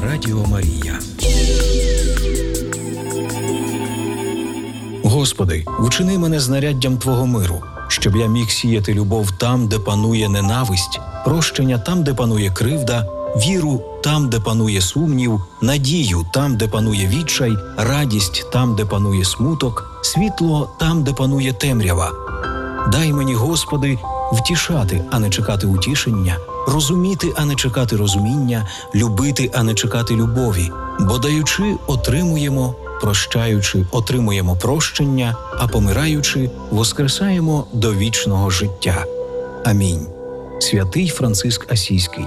Радіо Марія. Господи, вчини мене знаряддям Твого миру, щоб я міг сіяти любов там, де панує ненависть, прощення там, де панує кривда, віру там, де панує сумнів, надію там, де панує відчай, радість там, де панує смуток, світло там, де панує темрява. Дай мені, Господи, втішати, а не чекати утішення, розуміти, а не чекати розуміння, любити, а не чекати любові, бо даючи, отримуємо, прощаючи, отримуємо прощення, а помираючи, воскресаємо до вічного життя. Амінь. Святий Франциск Асійський.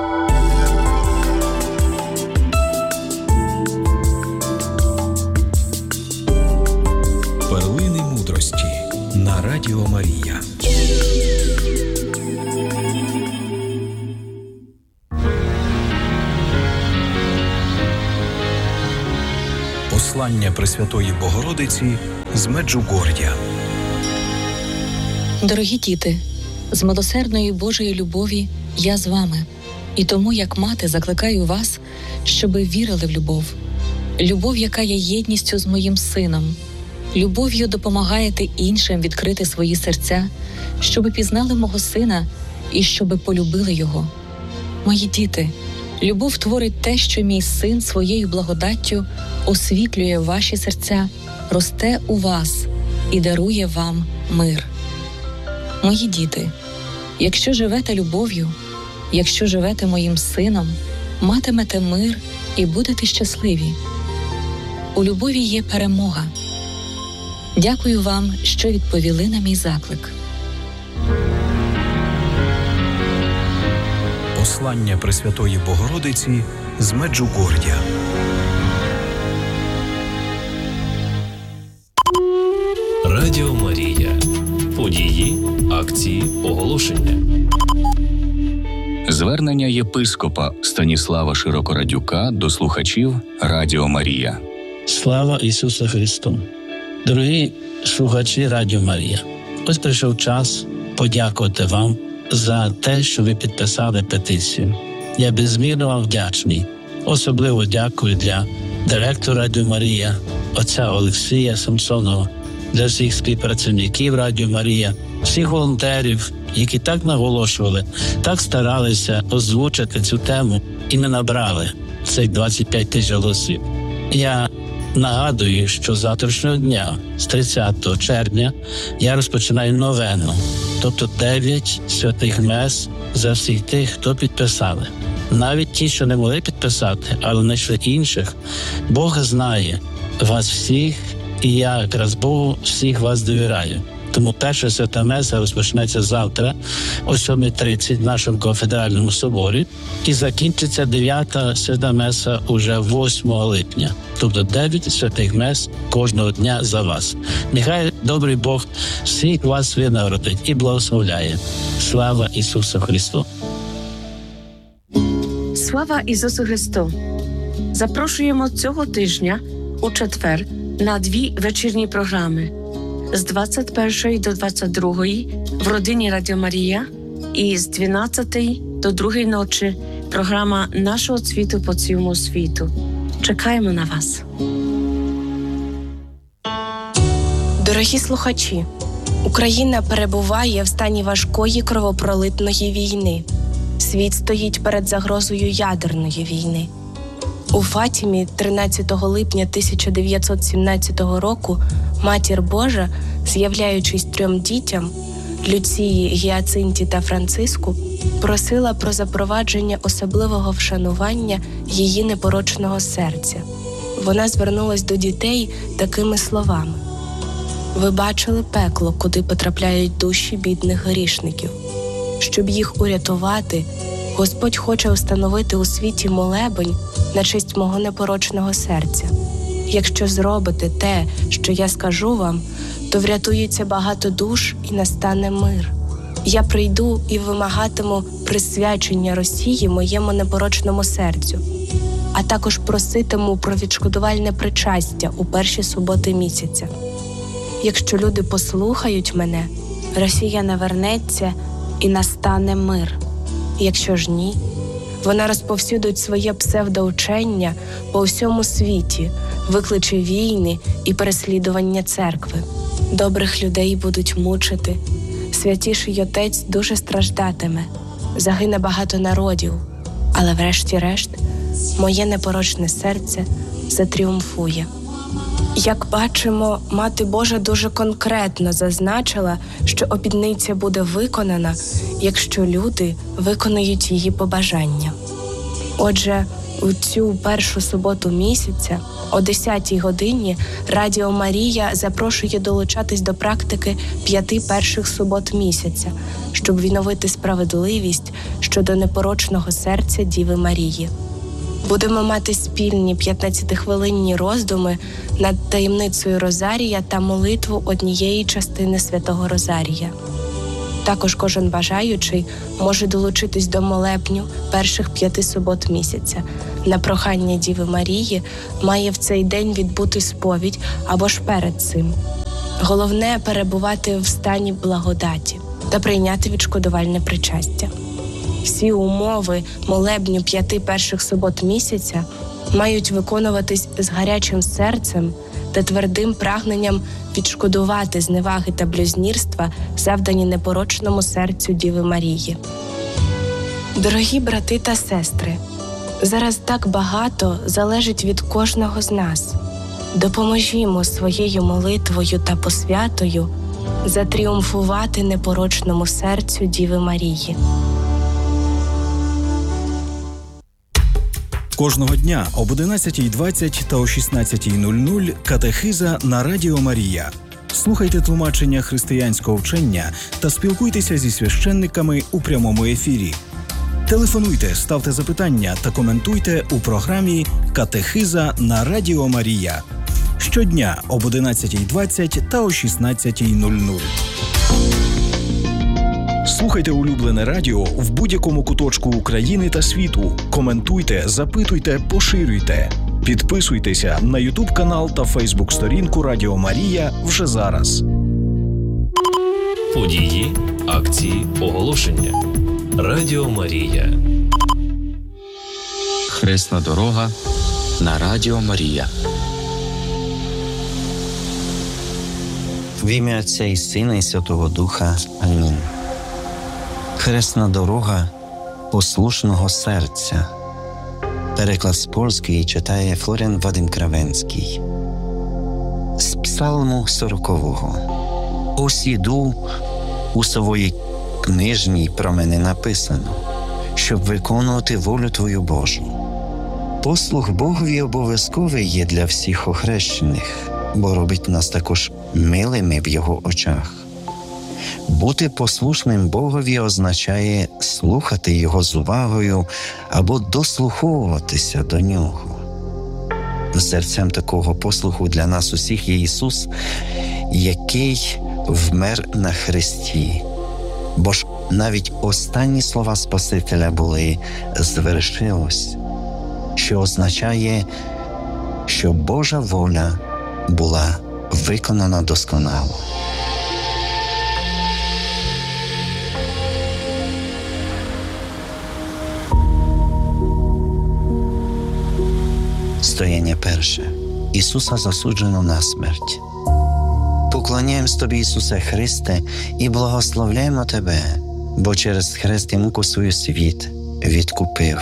Перлини мудрості на Радіо Марія. Послання Пресвятої Богородиці з Меджугор'я. Дорогі діти, з милосердної Божої любові я з вами. І тому, як мати, закликаю вас, щоби вірили в любов. Любов, яка є єдністю з моїм сином. Любов'ю допомагаєте іншим відкрити свої серця, щоби пізнали мого сина і щоби полюбили його. Мої діти, любов творить те, що мій син своєю благодаттю освітлює ваші серця, росте у вас і дарує вам мир. Мої діти, якщо живете любов'ю, якщо живете моїм сином, матимете мир і будете щасливі. У любові є перемога. Дякую вам, що відповіли на мій заклик. Послання Пресвятої Богородиці з Меджугор'я. Радіо Марія. Події, акції, оголошення. Звернення єпископа Станіслава Широкорадюка до слухачів Радіо Марія. Слава Ісусу Христу! Дорогі слухачі Радіо Марія, ось прийшов час подякувати вам за те, що ви підписали петицію. Я безмірно вам вдячний. Особливо дякую для директора Радіо Марія, отця Олексія Самсонова, для всіх співпрацівників Радіо Марія, всіх волонтерів, які так наголошували, так старалися озвучити цю тему і не набрали цих 25 тисяч голосів. Я нагадую, що з завтрашнього дня, з 30 червня, я розпочинаю новену, тобто 9 святих мес за всіх тих, хто підписали. Навіть ті, що не могли підписати, але знайшли інших, Бог знає вас всіх, і я якраз Богу всіх вас довіряю. Тому перша свята меса розпочнеться завтра о 7:30 в нашому кафедральному соборі і закінчиться 9-та свята меса уже 8 липня. Тобто 9 святих мес кожного дня за вас. Нехай добрий Бог всіх вас винагородить і благословляє. Слава Ісусу Христу! Слава Ісусу Христу! Запрошуємо цього тижня у четвер на 2 вечірні програми з 21 до 22 в родині Радіо Марія і з 12 до 2 ночі програма нашого цвіту по цілому світу. Чекаємо на вас. Дорогі слухачі, Україна перебуває в стані важкої кровопролитної війни. Світ стоїть перед загрозою ядерної війни. У Фатімі 13 липня 1917 року Матір Божа, з'являючись 3 дітям – Люції, Гіацинті та Франциску, просила про запровадження особливого вшанування її непорочного серця. Вона звернулась до дітей такими словами: «Ви бачили пекло, куди потрапляють душі бідних грішників. Щоб їх урятувати, Господь хоче встановити у світі молебень на честь мого непорочного серця. Якщо зробите те, що я скажу вам, то врятується багато душ і настане мир. Я прийду і вимагатиму присвячення Росії моєму непорочному серцю, а також проситиму про відшкодувальне причастя у перші суботи місяця. Якщо люди послухають мене, Росія навернеться і настане мир. Якщо ж ні, Вона розповсюдить своє псевдоучення по всьому світі, викличе війни і переслідування церкви. Добрих людей будуть мучити. Святіший Отець дуже страждатиме. Загине багато народів. Але врешті-решт моє непорочне серце затріумфує. Як бачимо, Мати Божа дуже конкретно зазначила, що обітниця буде виконана, якщо люди виконають її побажання. Отже, у цю першу суботу місяця о 10-й годині Радіо Марія запрошує долучатись до практики 5 перших субот місяця, щоб відновити справедливість щодо непорочного серця Діви Марії. Будемо мати спільні 15-хвилинні роздуми над таємницею Розарія та молитву однієї частини Святого Розарія. Також кожен бажаючий може долучитись до молебню перших 5 субот місяця. На прохання Діви Марії має в цей день відбути сповідь або ж перед цим. Головне – перебувати в стані благодаті та прийняти відшкодувальне причастя. Всі умови молебню 5 перших субот місяця мають виконуватись з гарячим серцем та твердим прагненням відшкодувати зневаги та блюзнірства, завдані непорочному серцю Діви Марії. Дорогі брати та сестри, зараз так багато залежить від кожного з нас. Допоможімо своєю молитвою та посвятою затріумфувати непорочному серцю Діви Марії. Кожного дня об 11:20 та о 16:00 катехиза на Радіо Марія. Слухайте тлумачення християнського вчення та спілкуйтеся зі священниками у прямому ефірі. Телефонуйте, ставте запитання та коментуйте у програмі «Катехиза на Радіо Марія». Щодня об 11:20 та о 16:00. Слухайте улюблене радіо в будь-якому куточку України та світу. Коментуйте, запитуйте, поширюйте. Підписуйтеся на YouTube-канал та Facebook-сторінку Радіо Марія вже зараз. Події, акції, оголошення. Радіо Марія. Хресна дорога на Радіо Марія. В ім'я Отця і Сина і Святого Духа. Амінь. Хресна дорога послушного серця. Переклад з польської читає Флоріан Вадим Кравенський. З Псалму 40-го. Ось іду у своїй книжній про мене написано, щоб виконувати волю Твою Божу. Послух Богові обов'язковий є для всіх охрещених, бо робить нас також милими в Його очах. Бути послушним Богові означає слухати Його з увагою або дослуховуватися до Нього. Серцем такого послуху для нас усіх є Ісус, який вмер на хресті. Бо ж навіть останні слова Спасителя були «звершилось», що означає, що Божа воля була виконана досконало. Стояння перше. Ісуса засуджено на смерть. Поклоняємось Тобі, Ісусе Христе, і благословляємо Тебе, бо через хрест і муку свою світ відкупив.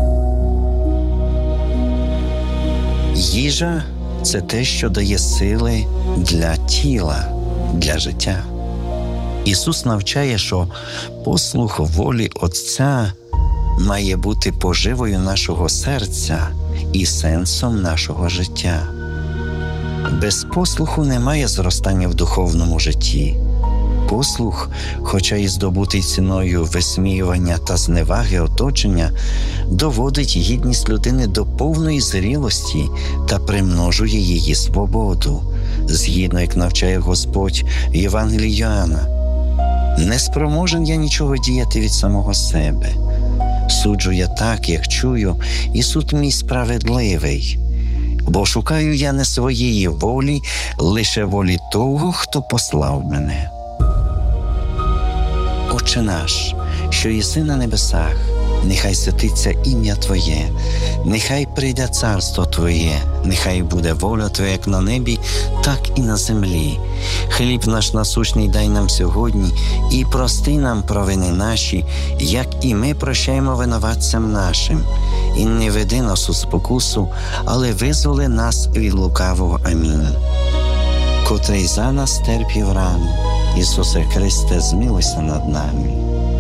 Їжа – це те, що дає сили для тіла, для життя. Ісус навчає, що послух волі Отця має бути поживою нашого серця і сенсом нашого життя. Без послуху немає зростання в духовному житті. Послух, хоча і здобутий ціною висміювання та зневаги оточення, доводить гідність людини до повної зрілості та примножує її свободу, згідно як навчає Господь в Євангелії Йоанна. «Не спроможен я нічого діяти від самого себе. Суджу я так, як чую, і суд мій справедливий. Бо шукаю я не своєї волі, лише волі того, хто послав мене. Отче наш, що єси на небесах, нехай святиться ім'я Твоє, нехай прийде царство Твоє, нехай буде воля Твоя як на небі, так і на землі. Хліб наш насущний дай нам сьогодні, і прости нам провини наші, як і ми прощаємо винуватцям нашим. І не веди нас у спокусу, але визволи нас від лукавого. Амінь. Котрий за нас терпів рану, Ісусе Христе, змилуйся над нами.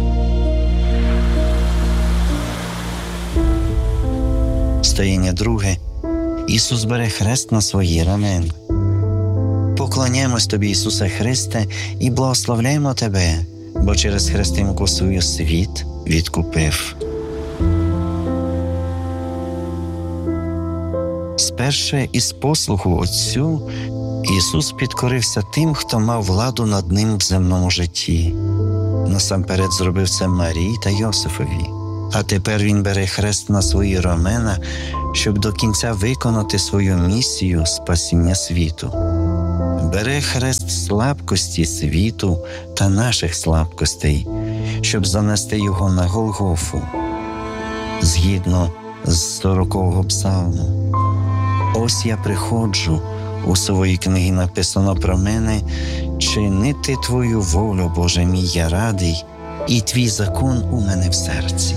Стояння друге. Ісус бере хрест на свої рамена. Поклоняємось Тобі, Ісусе Христе, і благословляємо Тебе, бо через хрестинку свою світ відкупив. Сперше із послуху Отцю Ісус підкорився тим, хто мав владу над Ним в земному житті. Насамперед зробив це Марії та Йосифові. А тепер Він бере хрест на свої рамена, щоб до кінця виконати свою місію спасіння світу. Бере хрест слабкості світу та наших слабкостей, щоб занести його на Голгофу, згідно з 40-го псалму. Ось я приходжу, у своїй книгі написано про мене, чинити Твою волю, Боже мій, я радий, і Твій закон у мене в серці.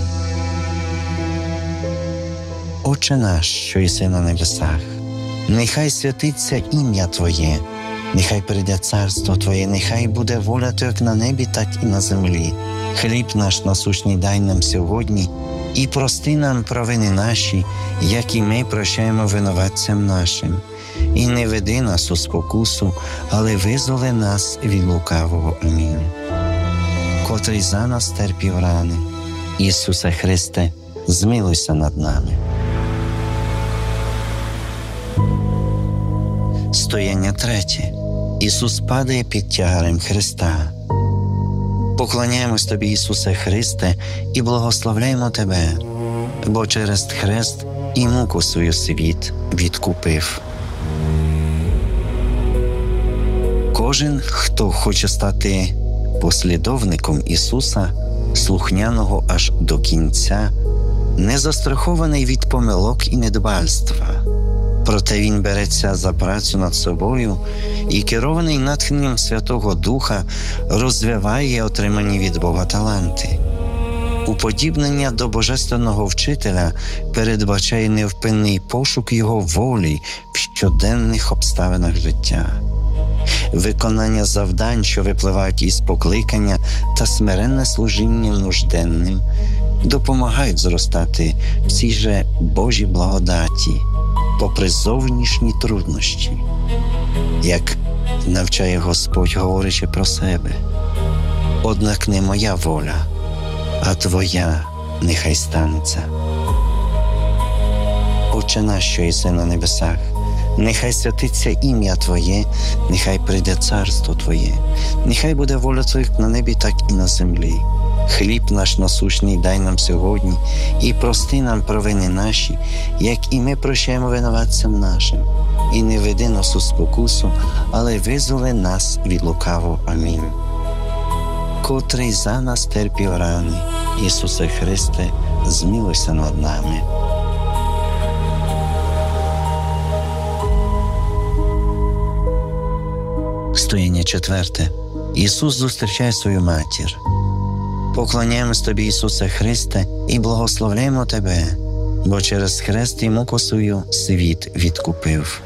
Отче наш, що єси на небесах, нехай святиться ім'я Твоє, нехай прийде царство Твоє, нехай буде воля Твоя як на небі, так і на землі. Хліб наш насущний дай нам сьогодні, і прости нам провини наші, як і ми прощаємо винуватцям нашим. І не веди нас у спокусу, але визволи нас від лукавого. Амінь. Котрий за нас терпів рани, Ісусе Христе, змилуйся над нами. Стояння третє. Ісус падає під тягарем Христа. Поклоняємось Тобі, Ісусе Христе, і благословляємо Тебе, бо через хрест і муку свою світ відкупив. Кожен, хто хоче стати послідовником Ісуса, слухняного аж до кінця, не застрахований від помилок і недбальства. Проте він береться за працю над собою і, керований натхненням Святого Духа, розвиває отримані від Бога таланти. Уподібнення до Божественного Вчителя передбачає невпинний пошук Його волі в щоденних обставинах життя. Виконання завдань, що випливають із покликання та смиренне служіння нужденним, допомагають зростати в цій же Божій благодаті, попри зовнішні труднощі, як навчає Господь, говорячи про себе. Однак не моя воля, а Твоя нехай станеться. Отче наш, що єси на небесах, нехай святиться ім'я Твоє, нехай прийде царство Твоє, нехай буде воля Твоя на небі, так і на землі. Хліб наш насущний дай нам сьогодні, і прости нам провини наші, як і ми прощаємо винуватцям нашим. І не веди нас у спокусу, але визволи нас від лукавого. Амінь. Котрий за нас терпів рани, Ісусе Христе, змилуйся над нами. Стояння четверте. Ісус зустрічає свою матір. Поклоняємось Тобі, Ісусе Христе, і благословляємо Тебе, бо через хрест і муку свою світ відкупив.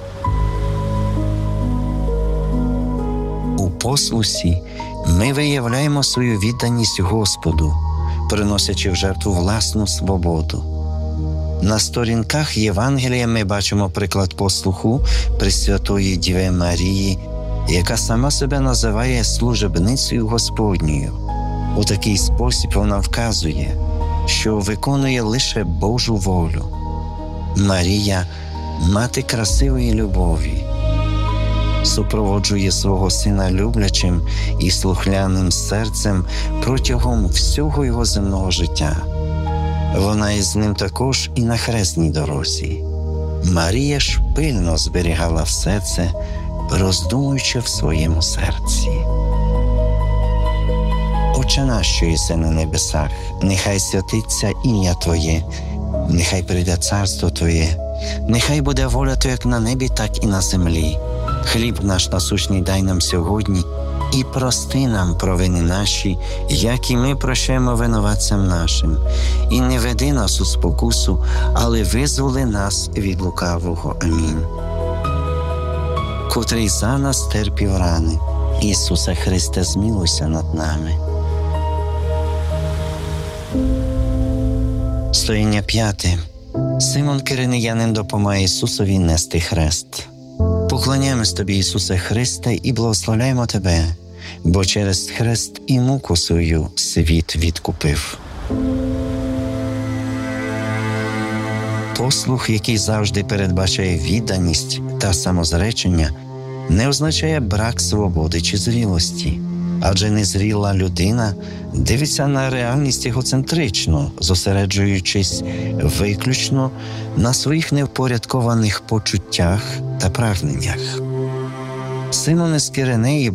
У послусі ми виявляємо свою відданість Господу, приносячи в жертву власну свободу. На сторінках Євангелія ми бачимо приклад послуху Пресвятої Діви Марії, яка сама себе називає служебницею Господньою. У такий спосіб вона вказує, що виконує лише Божу волю. Марія – мати красивої любові, супроводжує свого сина люблячим і слухняним серцем протягом всього його земного життя. Вона із ним також і на хресній дорозі. Марія ж пильно зберігала все це, роздумуючи в своєму серці. Отче наш, що єси на небесах, нехай святиться ім'я Твоє, нехай прийде царство Твоє, нехай буде воля Твоя як на небі, так і на землі. Хліб наш насущний дай нам сьогодні, і прости нам провини наші, як і ми прощаємо винуватцям нашим. І не веди нас у спокусу, але визволи нас від лукавого. Амінь. Котрий за нас терпів рани, Ісусе Христе, змилуйся над нами. Стояння 5. Симон Киринеянин допомагає Ісусові нести хрест. Поклоняємось Тобі, Ісусе Христе, і благословляємо Тебе, бо через хрест і муку свою світ відкупив. Послух, який завжди передбачає відданість та самозречення, не означає брак свободи чи зрілості, адже незріла людина дивиться на реальність егоцентрично, зосереджуючись виключно на своїх невпорядкованих почуттях та прагненнях. Симоне з Киринеї